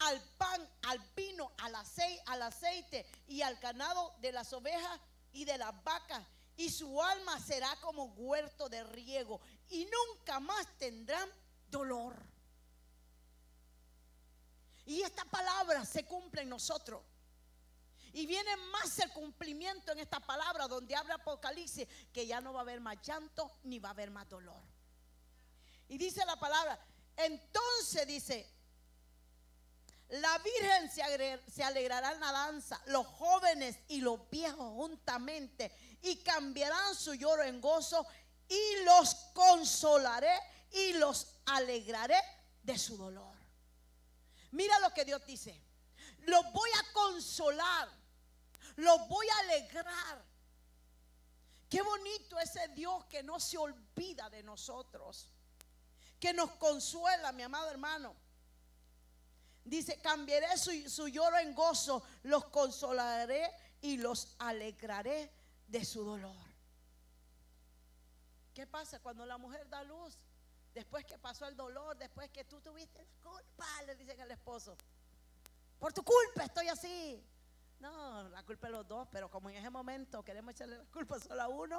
al pan, al vino, al aceite y al ganado de las ovejas y de las vacas, y su alma será como huerto de riego, y nunca más tendrán dolor. Y esta palabra se cumple en nosotros. Y viene más el cumplimiento en esta palabra donde habla Apocalipsis, que ya no va a haber más llanto ni va a haber más dolor. Y dice la palabra, entonces dice, la virgen se alegrará en la danza, los jóvenes y los viejos juntamente, y cambiarán su lloro en gozo, y los consolaré y los alegraré de su dolor. Mira lo que Dios dice: los voy a consolar, los voy a alegrar. Qué bonito ese Dios que no se olvida de nosotros, que nos consuela, mi amado hermano. Dice, cambiaré su lloro en gozo, los consolaré y los alegraré de su dolor. ¿Qué pasa cuando la mujer da luz? Después que pasó el dolor, después que tú tuviste la culpa, le dicen al esposo, por tu culpa estoy así. No, la culpa es de los dos, pero como en ese momento queremos echarle la culpa solo a uno.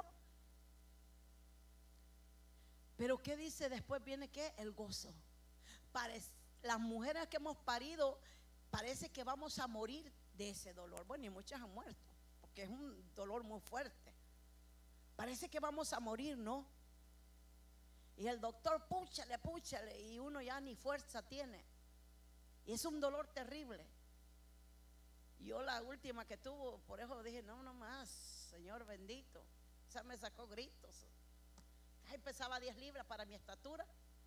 Pero ¿qué dice después? Viene ¿qué? El gozo. Las mujeres que hemos parido, parece que vamos a morir de ese dolor. Bueno, y muchas han muerto, porque es un dolor muy fuerte. Parece que vamos a morir, ¿no? Y el doctor, púchale, y uno ya ni fuerza tiene. Y es un dolor terrible. Yo la última que tuvo, por eso dije, no más, Señor bendito. Esa me sacó gritos. Ahí pesaba 10 libras para mi estatura,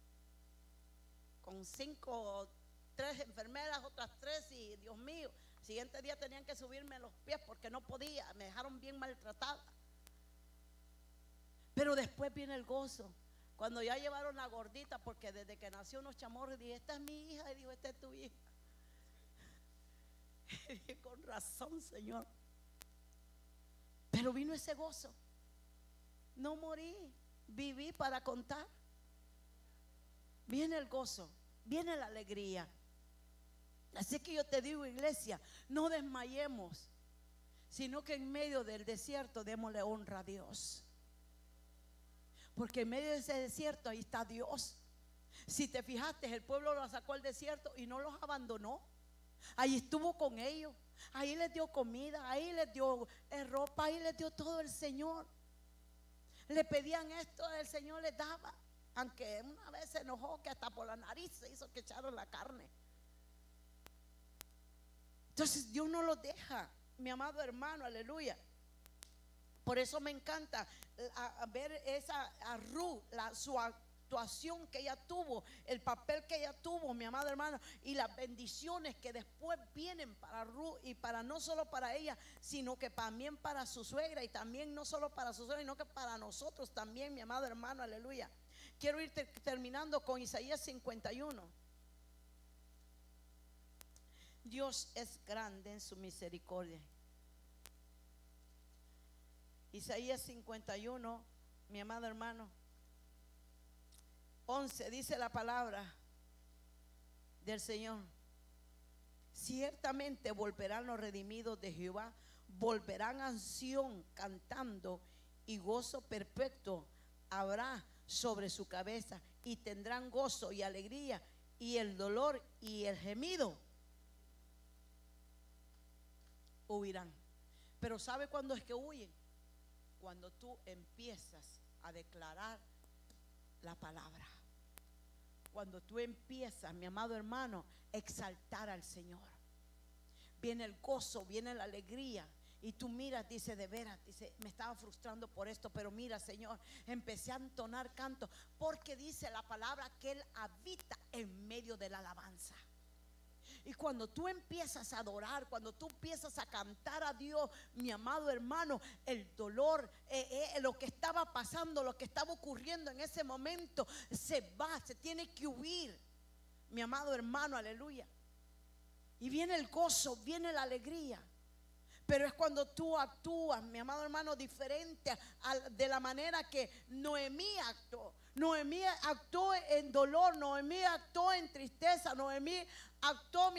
con 3 enfermeras, otras 3, y Dios mío, el siguiente día tenían que subirme los pies porque no podía, me dejaron bien maltratada. Pero después viene el gozo. Cuando ya llevaron la gordita, porque desde que nació unos chamorros, dije, esta es mi hija, y dijo, esta es tu hija. Y dije, con razón, Señor. Pero vino ese gozo. No morí, viví para contar. Viene el gozo, viene la alegría. Así que yo te digo, iglesia, no desmayemos, sino que en medio del desierto démosle honra a Dios. Porque en medio de ese desierto ahí está Dios. Si te fijaste, el pueblo lo sacó al desierto y no los abandonó. Ahí estuvo con ellos, ahí les dio comida, ahí les dio ropa, ahí les dio todo el Señor. Le pedían esto, el Señor les daba. Aunque una vez se enojó que hasta por la nariz se hizo que echaron la carne. Entonces Dios no los deja, mi amado hermano, aleluya. Por eso me encanta ver a Ruth, su actuación que ella tuvo, el papel que ella tuvo, mi amado hermano, y las bendiciones que después vienen para Ruth, y para no solo para ella, sino que también para su suegra, y también no solo para su suegra, sino que para nosotros también, mi amado hermano, aleluya. Quiero ir terminando con Isaías 51. Dios es grande en su misericordia. Isaías 51, mi amado hermano, 11, dice la palabra del Señor: ciertamente volverán los redimidos de Jehová, volverán a Sión cantando, y gozo perpetuo habrá sobre su cabeza, y tendrán gozo y alegría, y el dolor y el gemido huirán. Pero ¿sabe cuándo es que huyen? Cuando tú empiezas a declarar la palabra. Cuando tú empiezas, mi amado hermano, a exaltar al Señor, viene el gozo, viene la alegría. Y tú miras, dice, de veras, dice, me estaba frustrando por esto, pero mira, Señor, empecé a entonar canto, porque dice la palabra que Él habita en medio de la alabanza. Y cuando tú empiezas a adorar, cuando tú empiezas a cantar a Dios, mi amado hermano, el dolor, lo que estaba pasando, lo que estaba ocurriendo en ese momento, se va, se tiene que huir, mi amado hermano, aleluya. Y viene el gozo, viene la alegría. Pero es cuando tú actúas, mi amado hermano, diferente de la manera que Noemí actuó. Noemí actuó en dolor, Noemí actuó en tristeza, Noemí actuó,